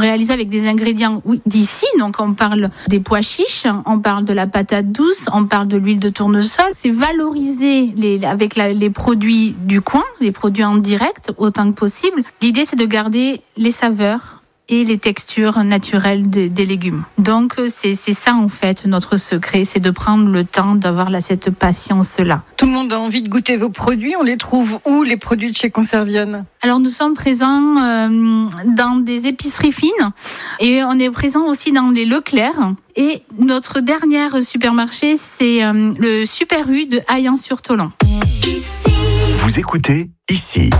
réalisés avec des ingrédients d'ici. Donc on parle des pois chiches, on parle de la patate douce, on parle de l'huile de tournesol. C'est valoriser avec les produits du coin, les produits en direct autant que possible. L'idée, c'est de garder les saveurs et les textures naturelles des légumes. Donc c'est ça en fait notre secret, c'est de prendre le temps d'avoir cette patience-là. Tout le monde a envie de goûter vos produits. On les trouve où, les produits de chez Conservienne ? Alors nous sommes présents dans des épiceries fines et on est présent aussi dans les Leclerc. Et notre dernier supermarché, c'est le Super U de Hayan-sur-Tholan. Vous écoutez Ici.